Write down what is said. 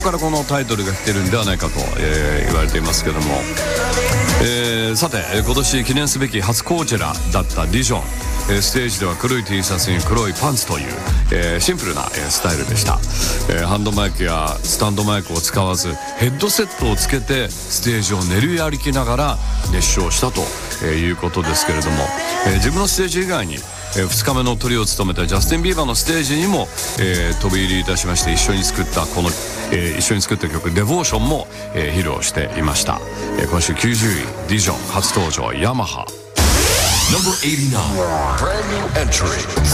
からこのタイトルが来てるんではないかと、言われていますけども、さて今年記念すべき初コーチェラだったディジョン、ステージでは黒い T シャツに黒いパンツという、シンプルな、スタイルでした。ハンドマイクやスタンドマイクを使わずヘッドセットをつけてステージを練り歩きながら熱唱したと、いうことですけれども、自分のステージ以外に2日目のトリを務めたジャスティン・ビーバーのステージにも、飛び入りいたしまして一緒に作った曲デボーションも、披露していました。今週90位ディジョン初登場ヤマハ Number 89 Brand new entry